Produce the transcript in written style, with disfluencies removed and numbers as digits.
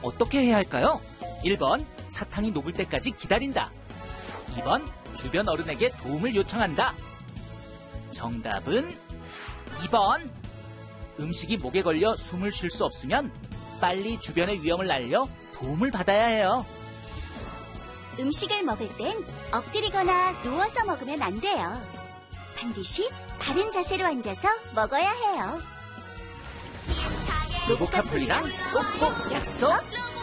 어떻게 해야 할까요? 1번, 사탕이 녹을 때까지 기다린다. 2번, 주변 어른에게 도움을 요청한다. 정답은 2번. 음식이 목에 걸려 숨을 쉴 수 없으면 빨리 주변의 위험을 알려 도움을 받아야 해요. 음식을 먹을 땐 엎드리거나 누워서 먹으면 안 돼요. 반드시 바른 자세로 앉아서 먹어야 해요. 로보카폴리랑 꼭꼭 약속!